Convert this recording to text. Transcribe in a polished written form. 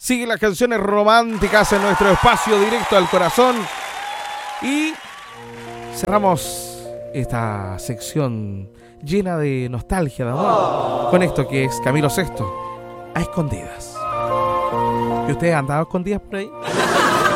Siguen las canciones románticas en nuestro espacio directo al corazón. Y cerramos esta sección llena de nostalgia, de amor, con esto que es Camilo VI, A Escondidas. ¿Y ustedes han andado escondidas por ahí?